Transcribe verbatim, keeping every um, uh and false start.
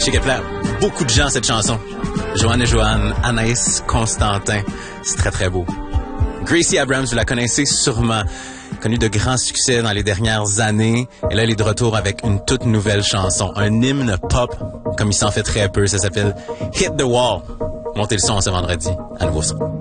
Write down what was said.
Je sais qu'elle plaît à beaucoup de gens, cette chanson. Joanne et Joanne, Anaïs Constantin. C'est très, très beau. Gracie Abrams, vous la connaissez sûrement. Connue de grands succès dans les dernières années. Et là, elle est de retour avec une toute nouvelle chanson. Un hymne pop, comme il s'en fait très peu. Ça s'appelle Hit the Wall. Montez le son ce vendredi. À nouveau son.